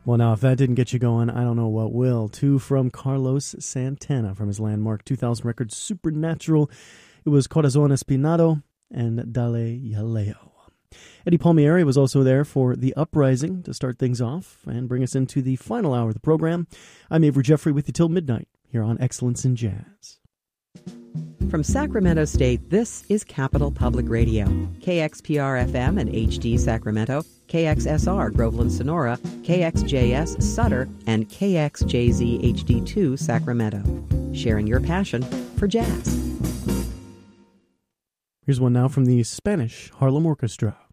Well, now, if that didn't get you going, I don't know what will. Two from Carlos Santana from his landmark 2000 record Supernatural. It was Corazon Espinado and Dale Yaleo. Eddie Palmieri was also there for The Uprising to start things off and bring us into the final hour of the program. I'm Avery Jeffrey with you till midnight here on Excellence in Jazz. From Sacramento State, this is Capital Public Radio. KXPR-FM and HD Sacramento, KXSR Groveland Sonora, KXJS Sutter, and KXJZ HD2 Sacramento. Sharing your passion for jazz. Here's one now from the Spanish Harlem Orchestra.